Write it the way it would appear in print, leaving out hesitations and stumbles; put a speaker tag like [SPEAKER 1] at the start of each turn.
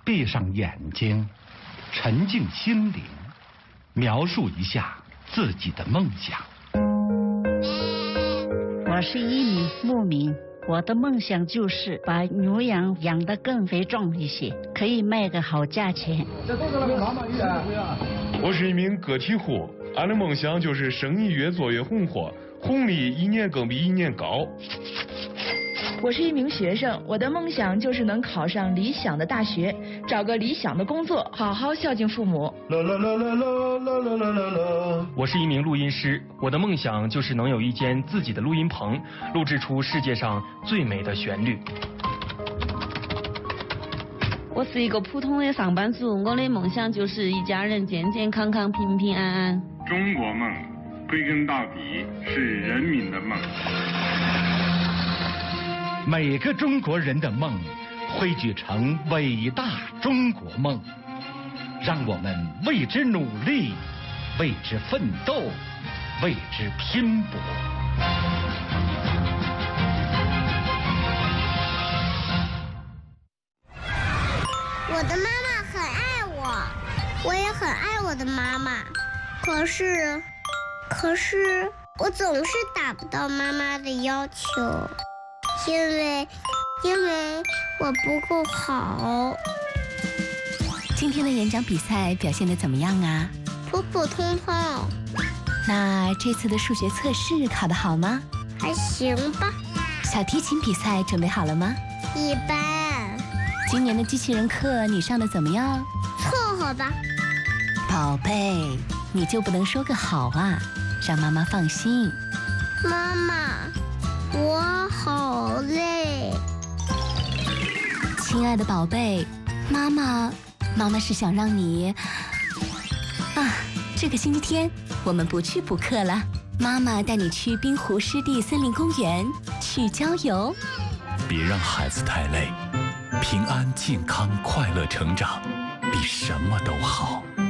[SPEAKER 1] 闭上眼睛，沉静心灵，描述一下自己的梦想。
[SPEAKER 2] 我是一名牧民，我的梦想就是把牛羊养得更肥壮一些，可以卖个好价钱。
[SPEAKER 3] 我是一名个体户，俺的梦想就是生意越做越红火，红利一年更比一年高。
[SPEAKER 4] 我是一名学生，我的梦想就是能考上理想的大学，找个理想的工作，好好孝敬父母。
[SPEAKER 5] 我是一名录音师，我的梦想就是能有一间自己的录音棚，录制出世界上最美的旋律。
[SPEAKER 6] 我是一个普通的上班族，我的梦想就是一家人健健康康、平平安安。
[SPEAKER 7] 中国梦，归根到底是人民的梦。
[SPEAKER 1] 每个中国人的梦汇聚成伟大中国梦，让我们为之努力，为之奋斗，为之拼搏。
[SPEAKER 8] 我的妈妈很爱我，我也很爱我的妈妈。可是我总是达不到妈妈的要求。因为我不够好。
[SPEAKER 9] 今天的演讲比赛表现得怎么样啊？
[SPEAKER 8] 普普通通。
[SPEAKER 9] 那这次的数学测试考得好吗？
[SPEAKER 8] 还行吧。
[SPEAKER 9] 小提琴比赛准备好了吗？
[SPEAKER 8] 一般。
[SPEAKER 9] 今年的机器人课你上得怎么样？
[SPEAKER 8] 凑合吧。
[SPEAKER 9] 宝贝，你就不能说个好啊，让妈妈放心。
[SPEAKER 8] 妈妈，我好累。
[SPEAKER 9] 亲爱的宝贝，妈妈是想让你这个星期天我们不去补课了，妈妈带你去滨湖湿地森林公园去郊游。
[SPEAKER 10] 别让孩子太累，平安健康快乐成长比什么都好。